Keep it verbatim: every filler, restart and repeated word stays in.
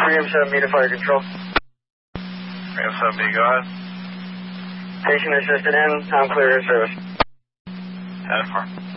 three M seven B to fire control. three M seven B, go ahead. Patient assisted in, I'm clear of service. ten four.